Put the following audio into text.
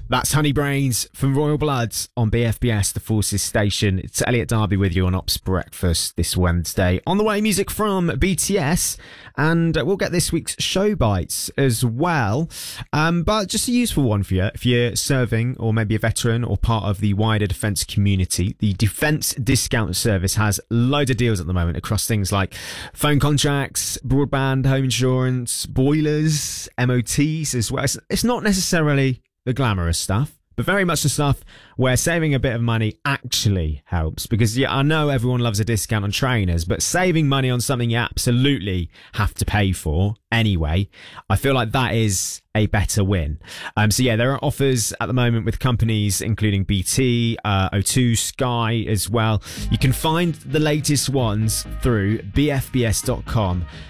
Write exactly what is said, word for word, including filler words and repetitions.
That's Honey Brains from Royal Bloods on B F B S, the Forces station. It's Elliot Darby with you on Ops Breakfast this Wednesday. On the way, music from B T S, and we'll get this week's show bites as well. Um, but just a useful one for you if you're serving or maybe a veteran or part of the wider defence community. The Defence Discount Service has loads of deals at the moment across things like phone contracts, broadband, home insurance, boilers, M O Ts as well. It's, it's not necessarily the glamorous stuff, but very much the stuff where saving a bit of money actually helps. Because yeah, I know everyone loves a discount on trainers, but saving money on something you absolutely have to pay for anyway, I feel like that is a better win. Um, so yeah, there are offers at the moment with companies including B T, uh, O two, Sky as well. You can find the latest ones through b f b s dot com